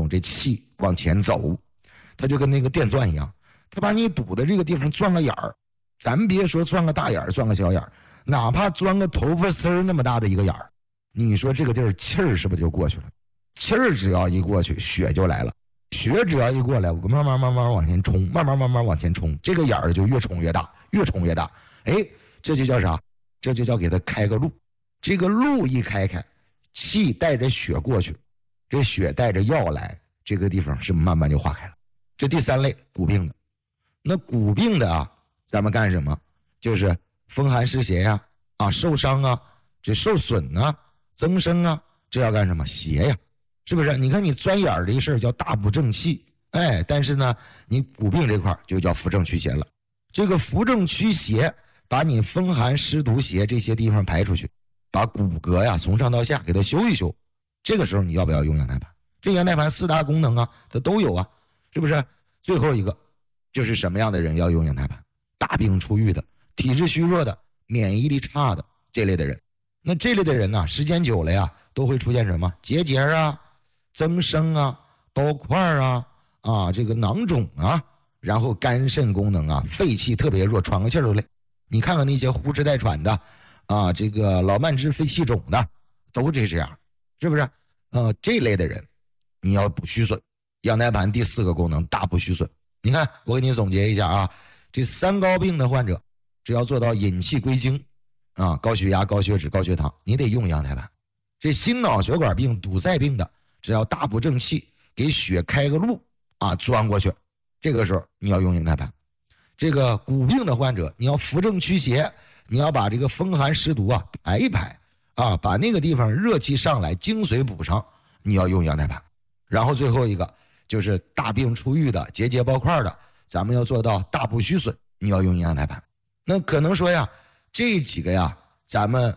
中这气往前走，它就跟那个电钻一样，它把你堵的这个地方钻个眼儿，咱别说钻个大眼儿，钻个小眼儿，哪怕钻个头发丝儿那么大的一个眼儿，你说这个地儿气儿是不是就过去了？气儿只要一过去，血就来了。血只要一过来，我慢慢往前冲，慢慢往前冲，这个眼儿就越冲越大，越冲越大。哎，这就叫啥？这就叫给它开个路。这个路一开，气带着血过去，这血带着药来，这个地方是慢慢就化开了。这第三类骨病的。那骨病的啊，咱们干什么？就是风寒湿邪呀，受伤啊，这受损啊，增生啊，这要干什么？邪呀。是不是？你看你钻眼儿这事儿叫大补正气，哎，但是呢，你骨病这块就叫扶正驱邪了。这个扶正驱邪，把你风寒湿毒邪这些地方排出去，把骨骼呀从上到下给它修一修。这个时候你要不要用羊胎盘？这羊胎盘4大功能啊，它都有啊，是不是？最后一个就是什么样的人要用羊胎盘？大病初愈的、体质虚弱的、免疫力差的这类的人。那这类的人呢，时间久了呀，都会出现什么结节啊、增生啊、包块啊、这个囊肿啊，然后肝肾功能啊、肺气特别弱，喘个气儿都累。你看看那些呼哧带喘的这个老慢支、肺气肿的，都这样，是不是？这类的人你要补虚损。羊胎盘第4个功能大补虚损。你看我给你总结一下啊，这3高病的患者，只要做到引气归经高血压、高血脂、高血糖，你得用羊胎盘。这心脑血管病、堵塞病的，只要大补正气，给血开个路钻过去，这个时候你要用羊胎盘。这个骨病的患者，你要扶正驱邪，你要把这个风寒湿毒排一排把那个地方热气上来，精髓补上，你要用羊胎盘。然后最后一个就是大病初愈的、结节包块的，咱们要做到大补虚损，你要用羊胎盘。那可能说呀，这几个呀，咱们